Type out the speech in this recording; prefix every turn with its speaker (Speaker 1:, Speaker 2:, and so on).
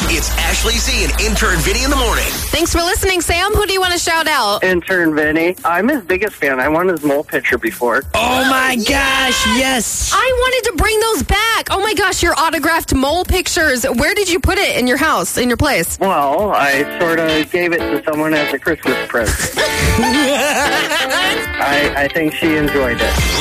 Speaker 1: It's Ashley Z and intern Vinny in the morning.
Speaker 2: Thanks for listening, Sam. Who do you want to shout out?
Speaker 3: Intern Vinny. I'm his biggest fan. I won his mole picture before.
Speaker 4: Oh my gosh, yes.
Speaker 2: I wanted to bring those back. Oh my gosh, your autographed mole pictures. Where did you put it in your house, in your place?
Speaker 3: Well, I sort of gave it to someone as a Christmas present. I think she enjoyed it.